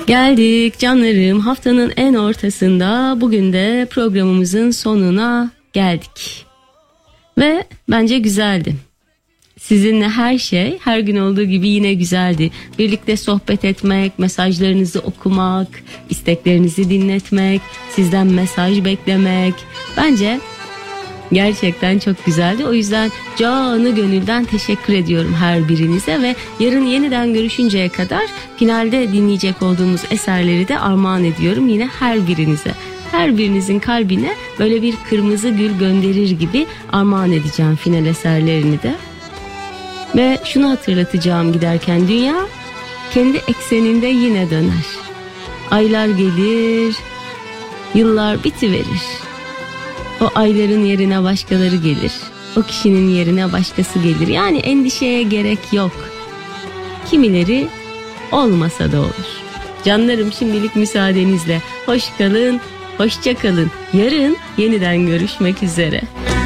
Geldik canlarım, haftanın en ortasında, bugün de programımızın sonuna geldik. Ve bence güzeldi. Sizinle her şey her gün olduğu gibi yine güzeldi. Birlikte sohbet etmek, mesajlarınızı okumak, isteklerinizi dinletmek, sizden mesaj beklemek. Bence gerçekten çok güzeldi. O yüzden canı gönülden teşekkür ediyorum her birinize ve yarın yeniden görüşünceye kadar finalde dinleyecek olduğumuz eserleri de armağan ediyorum yine her birinize. Her birinizin kalbine böyle bir kırmızı gül gönderir gibi armağan edeceğim final eserlerini de. Ve şunu hatırlatacağım giderken, dünya kendi ekseninde yine döner. Aylar gelir, yıllar bitiverir. O ayların yerine başkaları gelir. O kişinin yerine başkası gelir. Yani endişeye gerek yok. Kimileri olmasa da olur. Canlarım, şimdilik müsaadenizle hoş kalın, hoşça kalın. Yarın yeniden görüşmek üzere.